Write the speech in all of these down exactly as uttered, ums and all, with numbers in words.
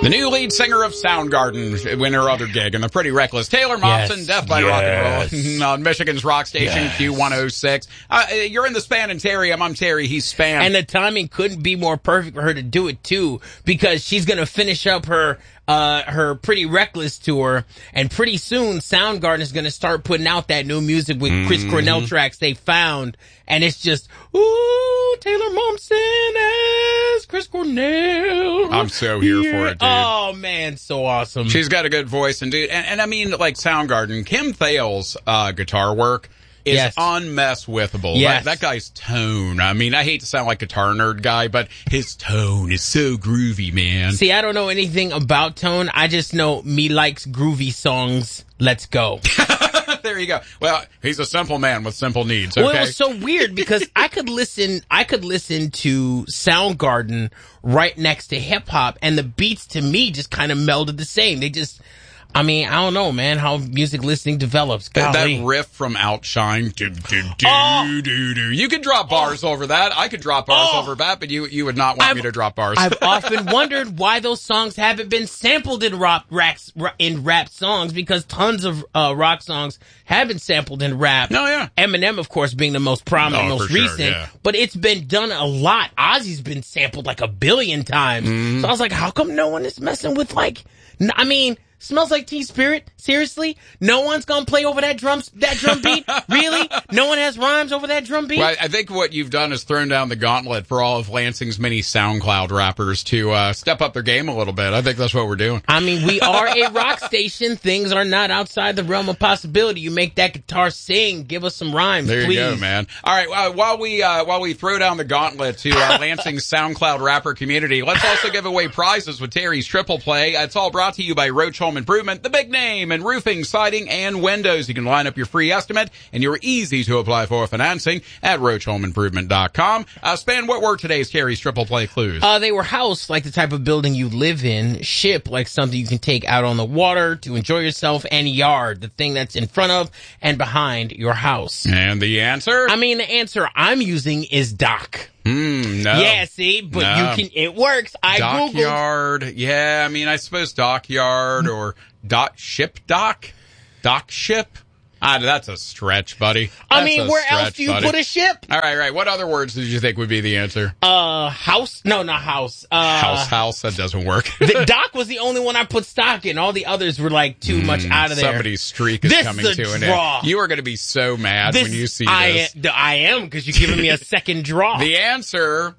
The new lead singer of Soundgarden, win her other gig, and the Pretty Reckless. Taylor Momsen, Yes. Death by Yes. Rock and Roll, on Michigan's rock station, Yes. Q one oh six. Uh, you're in the Span and Terry. I'm, I'm Terry. He's Span. And the timing couldn't be more perfect for her to do it, too, because she's going to finish up her uh her Pretty Reckless tour, and pretty soon Soundgarden is going to start putting out that new music with mm-hmm. Chris Cornell tracks they found, and it's just, ooh, Taylor Momsen as Chris Cornell. I'm so here yeah. for it, dude. Oh, man, so awesome. She's got a good voice, and dude, and, and I mean, like Soundgarden, Kim Thayil's uh, guitar work is yes. unmesswithable. Yes. That, that guy's tone. I mean, I hate to sound like a guitar nerd guy, but his tone is so groovy, man. See, I don't know anything about tone. I just know me likes groovy songs. Let's go. There you go. Well, he's a simple man with simple needs. Okay? Well, it was so weird because I could listen, I could listen to Soundgarden right next to hip hop, and the beats to me just kind of melded the same. They just, I mean, I don't know, man, how music listening develops. That, Golly. that riff from Outshine. Do, do, do, Oh. do, do. You could drop bars oh. over that. I could drop bars Oh. over that, but you you would not want I've, me to drop bars. I've often wondered why those songs haven't been sampled in rock racks, in rap songs, because tons of uh, rock songs have been sampled in rap. Oh, yeah. Eminem, of course, being the most prominent, oh, most for recent. Sure, yeah. But it's been done a lot. Ozzy's been sampled like a billion times. Mm-hmm. So I was like, how come no one is messing with, like, n- I mean... Smells Like Teen Spirit? Seriously? No one's gonna play over that drum, that drum beat? Really? No one has rhymes over that drum beat? Well, I think what you've done is thrown down the gauntlet for all of Lansing's many SoundCloud rappers to uh, step up their game a little bit. I think that's what we're doing. I mean, we are a rock station. Things are not outside the realm of possibility. You make that guitar sing. Give us some rhymes, there please. You go, man. All right, uh, while we uh, while we throw down the gauntlet to uh, Lansing's SoundCloud rapper community, let's also give away prizes with Terry's Triple Play. It's all brought to you by Roach Home Improvement, the big name in roofing, siding, and windows. You can line up your free estimate, and you're easy to apply for financing at roach home improvement dot com. Uh, Span, what were today's Terry's Triple Play clues? Uh, they were house, like the type of building you live in. Ship, like something you can take out on the water to enjoy yourself. And yard, the thing that's in front of and behind your house. And the answer? I mean, the answer I'm using is dock. Hmm, no. Yeah, see, but no. you can, it works. I Googled. Dockyard. Yeah, I mean, I suppose dockyard or dock, ship dock? Dock ship? Ah, that's a stretch, buddy. That's I mean, where stretch, else do you buddy. put a ship? All right, right. What other words did you think would be the answer? Uh, house? No, not house. Uh, house, house. That doesn't work. The dock was the only one I put stock in. All the others were like too mm, much out of there. Somebody's streak is this coming is to an draw. end. You are going to be so mad this, when you see I this. Am, I am, because you're giving me a second draw. The answer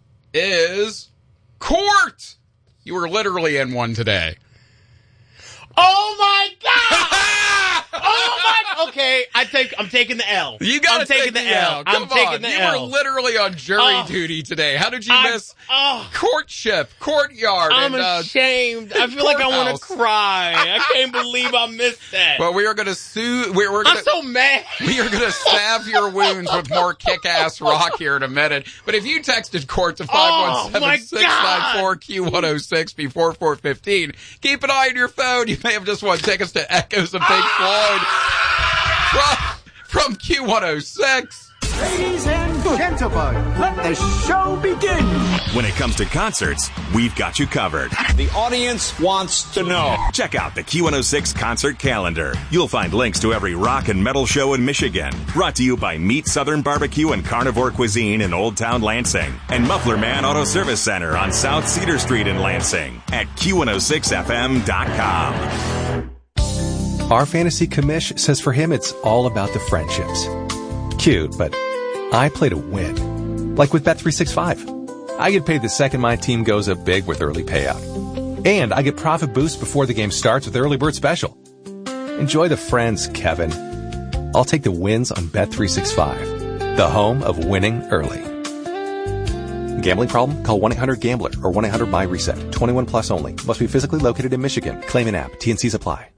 is court. You were literally in one today. Oh my God! Oh my! Okay, I take. I'm taking the L. You got I'm to taking take the L. Come I'm on. taking the you L. were literally on jury oh, duty today. How did you I, miss oh, courtship, courtyard? I'm and, uh, ashamed. I feel like I want to cry. I can't believe I missed that. Well, we are going to sue. We, we're gonna, I'm so mad. We are going to salve your wounds with more kick-ass rock here in a minute. But if you texted court to five one seven, six nine four, Q one oh six before four fifteen, keep an eye on your phone. You may have just won tickets to Echoes of Pink Floyd from, from Q one oh six. Ladies and gentlemen, let the show begin. When it comes to concerts, we've got you covered. The audience wants to know. Check out the Q one oh six concert calendar. You'll find links to every rock and metal show in Michigan. Brought to you by Meat Southern Barbecue and Carnivore Cuisine in Old Town Lansing. And Muffler Man Auto Service Center on South Cedar Street in Lansing at Q one oh six F M dot com. Our fantasy commish says for him it's all about the friendships. Cute, but I play to win. Like with Bet three sixty-five. I get paid the second my team goes up big with early payout. And I get profit boost before the game starts with Early Bird Special. Enjoy the friends, Kevin. I'll take the wins on Bet three sixty-five, the home of winning early. Gambling problem? Call one eight hundred gambler or one eight hundred my reset. twenty-one plus only. Must be physically located in Michigan. Claim an app. T and C's apply.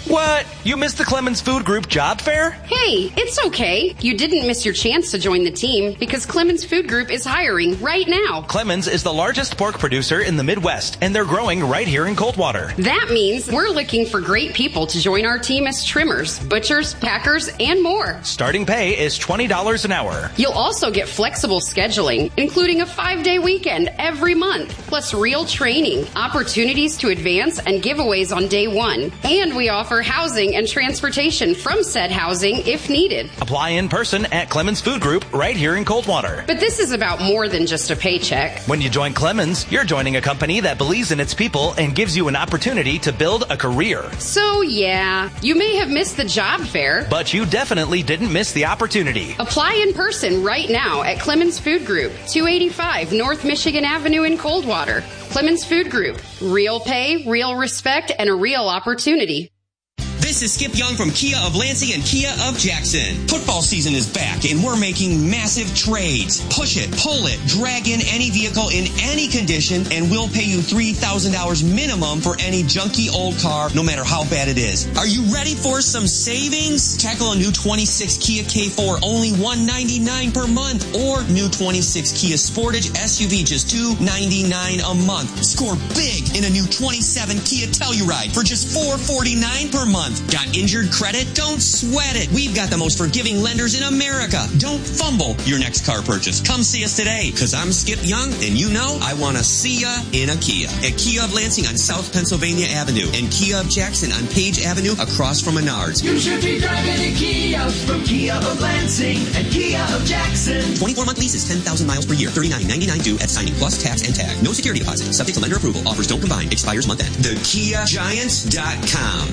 What? You missed the Clemens Food Group job fair? Hey, it's okay. You didn't miss your chance to join the team because Clemens Food Group is hiring right now. Clemens is the largest pork producer in the Midwest, and they're growing right here in Coldwater. That means we're looking for great people to join our team as trimmers, butchers, packers, and more. Starting pay is twenty dollars an hour. You'll also get flexible scheduling, including a five-day weekend every month, plus real training, opportunities to advance, and giveaways on day one. And we offer housing and transportation from said housing if needed. Apply in person at Clemens Food Group right here in Coldwater. But this is about more than just a paycheck. When you join Clemens, you're joining a company that believes in its people and gives you an opportunity to build a career. So yeah, you may have missed the job fair, but you definitely didn't miss the opportunity. Apply in person right now at Clemens Food Group, two eighty-five North Michigan Avenue in Coldwater. Clemens Food Group, real pay, real respect, and a real opportunity. This is Skip Young from Kia of Lansing and Kia of Jackson. Football season is back and we're making massive trades. Push it, pull it, drag in any vehicle in any condition and we'll pay you three thousand dollars minimum for any junky old car, no matter how bad it is. Are you ready for some savings? Tackle a new twenty-six Kia K four, only one hundred ninety-nine dollars per month, or new twenty-six Kia Sportage S U V, just two hundred ninety-nine dollars a month. Score big in a new twenty-seven Kia Telluride for just four hundred forty-nine dollars per month. Got injured credit? Don't sweat it. We've got the most forgiving lenders in America. Don't fumble your next car purchase. Come see us today, because I'm Skip Young, and you know I want to see ya in a Kia. At Kia of Lansing on South Pennsylvania Avenue and Kia of Jackson on Page Avenue across from Menards. You should be driving a Kia from Kia of Lansing and Kia of Jackson. twenty-four month leases, ten thousand miles per year, thirty-nine ninety-nine due at signing plus tax and tag. No security deposit. Subject to lender approval. Offers don't combine. Expires month end. the kia giants dot com.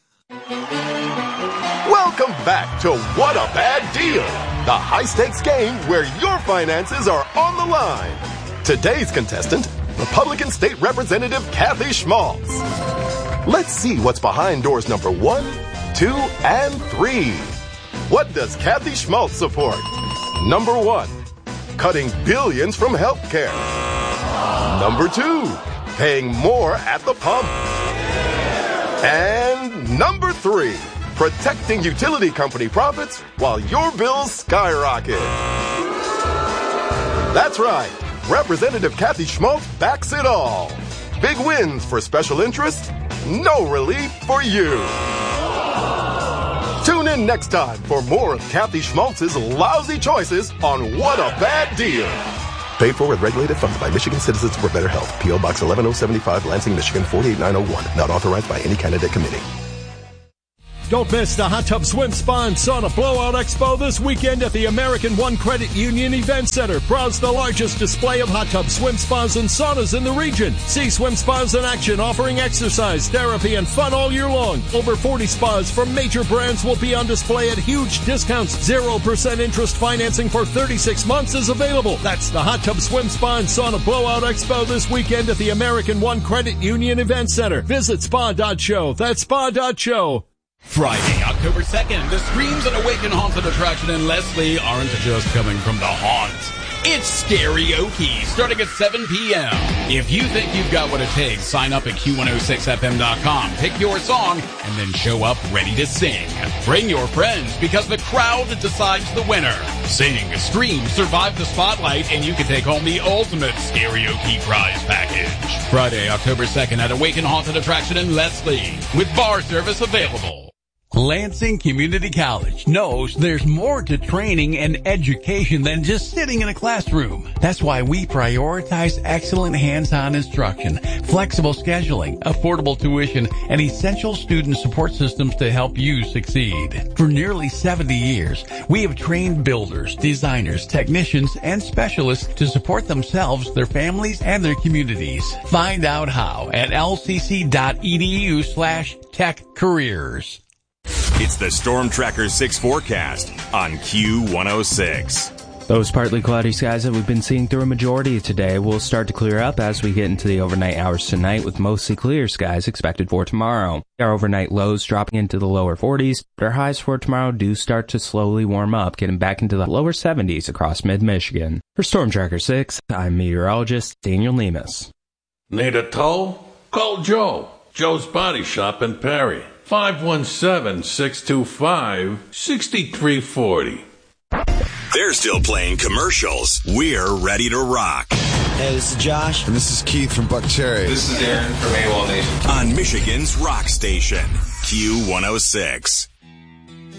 Welcome back to What a Bad Deal, the high-stakes game where your finances are on the line. Today's contestant, Republican State Representative Kathy Schmaltz. Let's see what's behind doors number one, two, and three. What does Kathy Schmaltz support? Number one, cutting billions from healthcare. Number two, paying more at the pump. And number three, protecting utility company profits while your bills skyrocket. That's right. Representative Kathy Schmaltz backs it all. Big wins for special interests, no relief for you. Tune in next time for more of Kathy Schmaltz's lousy choices on What a Bad Deal. Paid for with regulated funds by Michigan Citizens for Better Health. P O Box eleven oh seventy-five, Lansing, Michigan four eight nine oh one. Not authorized by any candidate committee. Don't miss the Hot Tub Swim Spa and Sauna Blowout Expo this weekend at the American One Credit Union Event Center. Browse the largest display of hot tub swim spas and saunas in the region. See swim spas in action, offering exercise, therapy, and fun all year long. Over forty spas from major brands will be on display at huge discounts. zero percent interest financing for thirty-six months is available. That's the Hot Tub Swim Spa and Sauna Blowout Expo this weekend at the American One Credit Union Event Center. Visit spa dot show. That's spa dot show. Friday, October second, the Screams and Awaken Haunted Attraction in Leslie aren't just coming from the haunt. It's Scarioke, starting at seven p.m. If you think you've got what it takes, sign up at Q one oh six F M dot com, pick your song, and then show up ready to sing. Bring your friends, because the crowd decides the winner. Sing, scream, survive the spotlight, and you can take home the ultimate Scarioke prize package. Friday, October second at Awaken Haunted Attraction in Leslie, with bar service available. Lansing Community College knows there's more to training and education than just sitting in a classroom. That's why we prioritize excellent hands-on instruction, flexible scheduling, affordable tuition, and essential student support systems to help you succeed. For nearly seventy years, we have trained builders, designers, technicians, and specialists to support themselves, their families, and their communities. Find out how at lcc.edu slash tech careers. It's the Storm Tracker six forecast on Q one oh six. Those partly cloudy skies that we've been seeing through a majority of today will start to clear up as we get into the overnight hours tonight, with mostly clear skies expected for tomorrow. Our overnight lows dropping into the lower forties, but our highs for tomorrow do start to slowly warm up, getting back into the lower seventies across mid-Michigan. For Storm Tracker six, I'm meteorologist Daniel Nemus. Need a tow? Call Joe. Joe's Body Shop in Perry. five one seven, six two five, six three four zero. They're still playing commercials. We're ready to rock. Hey, this is Josh. And this is Keith from Buck Cherry. This is Aaron from AWOL Nation. On Michigan's rock station, Q one oh six.